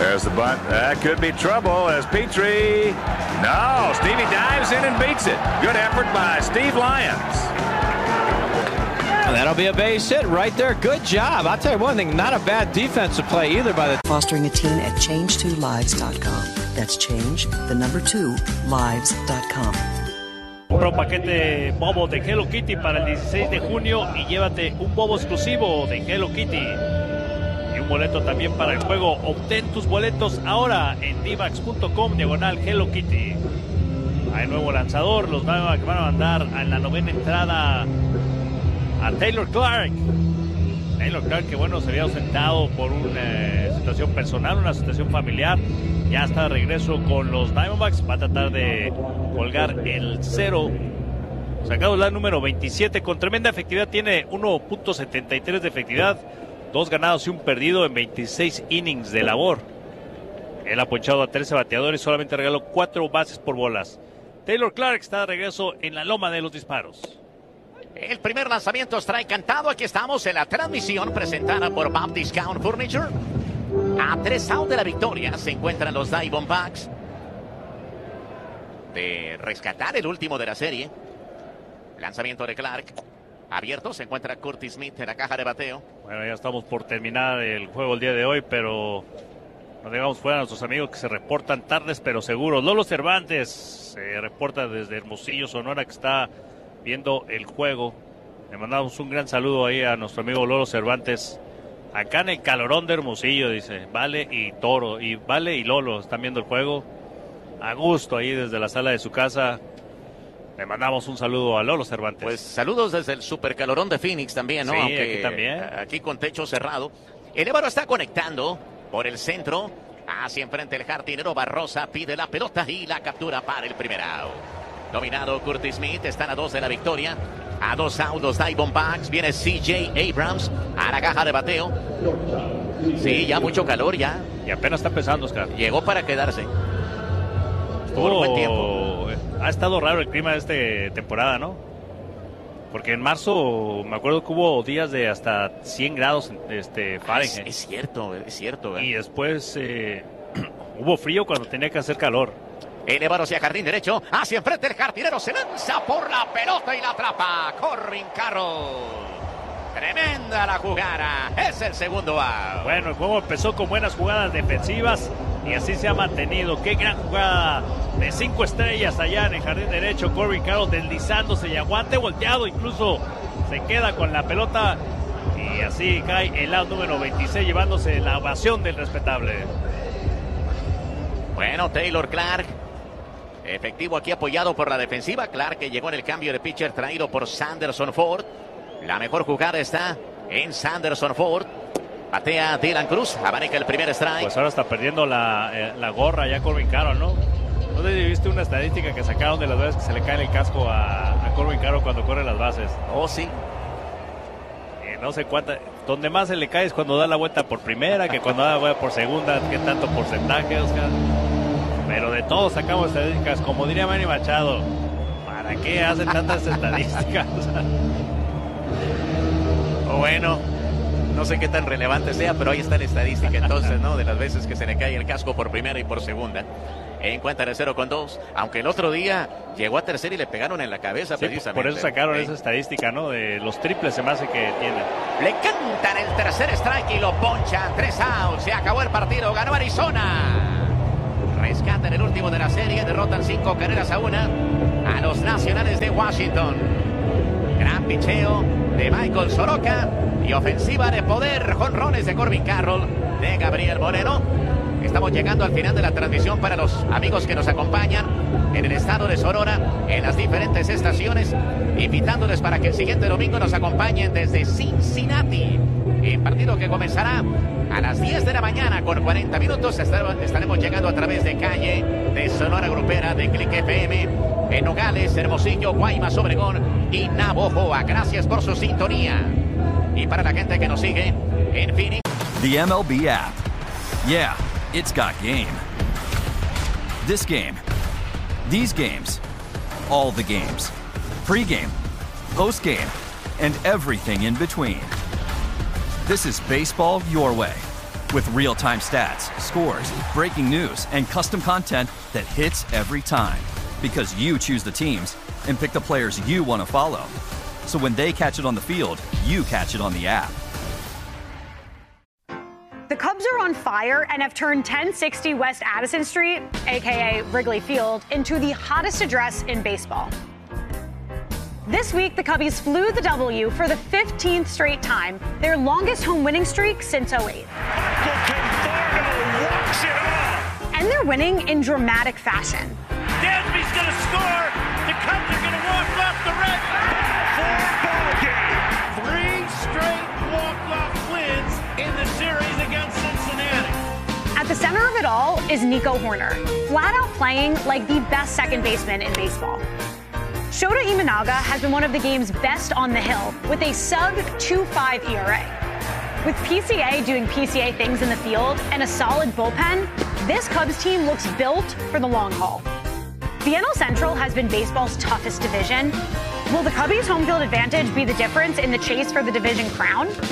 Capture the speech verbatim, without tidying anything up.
There's the bunt. That could be trouble as Petrie. No, Stevie dives in and beats it. Good effort by Steve Lyons. And that'll be a base hit right there. Good job. I'll tell you one thing, not a bad defensive play either by the... Fostering a teen at change two lives dot com. That's change, the number two, lives dot com. Compra un paquete bobo de Hello Kitty para el dieciséis de junio y llévate un bobo exclusivo de Hello Kitty. Y un boleto también para el juego. Obtén tus boletos ahora en divax punto com diagonal Hello Kitty. Hay nuevo lanzador. Los Diamondbacks van a mandar en la novena entrada a Taylor Clark. Taylor Clark, que bueno, se había ausentado por una eh, situación personal, una situación familiar. Ya está de regreso con los Diamondbacks. Va a tratar de colgar el cero. Sacado la número veintisiete. Con tremenda efectividad. Tiene uno punto setenta y tres de efectividad. Dos ganados y un perdido en veintiséis innings de labor. Él ha ponchado a trece bateadores. Solamente regaló cuatro bases por bolas. Taylor Clark está de regreso en la loma de los disparos. El primer lanzamiento strike cantado. Aquí estamos en la transmisión presentada por Bob Discount Furniture. A tres out de la victoria se encuentran los Diamondbacks de rescatar el último de la serie. Lanzamiento de Clark. Abierto se encuentra Curtis Smith en la caja de bateo. Bueno, ya estamos por terminar el juego el día de hoy, pero no dejamos fuera a nuestros amigos que se reportan tardes pero seguros. Lolo Cervantes se reporta desde Hermosillo, Sonora, que está viendo el juego. Le mandamos un gran saludo ahí a nuestro amigo Lolo Cervantes. Acá en el calorón de Hermosillo, dice, Vale y Toro, y Vale y Lolo están viendo el juego. A gusto ahí desde la sala de su casa. Le mandamos un saludo a Lolo Cervantes. Pues saludos desde el super calorón de Phoenix también, ¿no? Sí, Aunque aquí también. Aquí con techo cerrado. El Évaro está conectando por el centro. Hacia enfrente el jardinero Barrosa pide la pelota y la captura para el primer out. Dominado Curtis Smith, están a dos de la victoria. A dos out los Diamondbacks. Viene C J Abrams a la caja de bateo. Sí, ya mucho calor ya. Y apenas está empezando, Oscar. Llegó para quedarse. Por buen tiempo. Ha estado raro el clima de esta temporada, ¿no? Porque en marzo me acuerdo que hubo días de hasta cien grados este, Fahrenheit. Es, es cierto, es cierto. ¿eh? Y después eh, hubo frío cuando tenía que hacer calor. Elevado hacia jardín derecho, hacia enfrente el jardinero se lanza por la pelota y la atrapa. Corbin Carroll. Tremenda la jugada. Es el segundo out. Bueno, el juego empezó con buenas jugadas defensivas y así se ha mantenido. Qué gran jugada de cinco estrellas allá en el jardín derecho. Corbin Carroll deslizándose y aguante volteado. Incluso se queda con la pelota y así cae el out número veintiséis llevándose la ovación del respetable. Bueno, Taylor Clark. Efectivo aquí apoyado por la defensiva. Clark que llegó en el cambio de pitcher traído por Sanderson Ford. La mejor jugada está en Sanderson Ford. Batea Dylan Cruz. Abanica el primer strike. Pues ahora está perdiendo la, eh, la gorra ya Corbin Carroll, ¿no? No sé si viste una estadística que sacaron de las veces que se le cae en el casco a, a Corbin Carroll cuando corre las bases. Oh, sí. Eh, no sé cuánta. Donde más se le cae es cuando da la vuelta por primera, que cuando da la vuelta por segunda. ¿Qué tanto porcentaje, Oscar? Pero de todos sacamos estadísticas. Como diría Manny Machado, ¿para qué hacen tantas estadísticas? Bueno, no sé qué tan relevante sea, pero ahí está la estadística entonces, ¿no? De las veces que se le cae el casco por primera y por segunda. Encuentra el cero con dos, aunque el otro día llegó a tercera y le pegaron en la cabeza, sí, precisamente. Por eso sacaron ¿sí? esa estadística, ¿no? De los triples se me hace que tienen. Le cantan el tercer strike y lo ponchan. Tres outs, se acabó el partido, ganó Arizona. Rescatan el último de la serie, derrotan cinco carreras a una a los Nacionales de Washington. Gran picheo de Michael Soroka y ofensiva de poder, jonrones de Corbin Carroll, de Gabriel Moreno. Estamos llegando al final de la transmisión para los amigos que nos acompañan en el estado de Sonora, en las diferentes estaciones, invitándoles para que el siguiente domingo nos acompañen desde Cincinnati. El partido que comenzará a las diez de la mañana con cuarenta minutos. Estaremos llegando a través de calle de Sonora Grupera, de Click F M, en Nogales, Hermosillo, Guaymas, Obregón y Navojoa. Gracias por su sintonía. Y para la gente que nos sigue en Phoenix. The M L B app. Yeah, it's got game. This game. These games. All the games. Pre-game. Post-game. And everything in between. This is baseball your way. With real-time stats, scores, breaking news, and custom content that hits every time. Because you choose the teams and pick the players you want to follow. So when they catch it on the field, you catch it on the app. The Cubs are on fire and have turned ten sixty West Addison Street, aka Wrigley Field, into the hottest address in baseball. This week, the Cubbies flew the W for the fifteenth straight time, their longest home winning streak since oh eight. Walks it off. And they're winning in dramatic fashion. Dansby's going to score. The Cubs are going to walk off the red. Four ball game. Three straight walk-off wins in the series against Cincinnati. At the center of it all is Nico Hoerner, flat out playing like the best second baseman in baseball. Shota Imanaga has been one of the game's best on the hill with a sub two point five E R A. With P C A doing P C A things in the field and a solid bullpen, this Cubs team looks built for the long haul. The N L Central has been baseball's toughest division. Will the Cubbies' home field advantage be the difference in the chase for the division crown?